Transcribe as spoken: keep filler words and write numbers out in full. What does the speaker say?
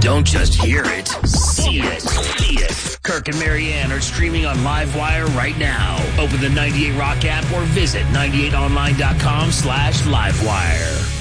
Don't just hear it, see it. See it. Kirk and Marianne are streaming on Livewire right now. Open the ninety-eight Rock app or visit ninety-eight online dot com slash Livewire.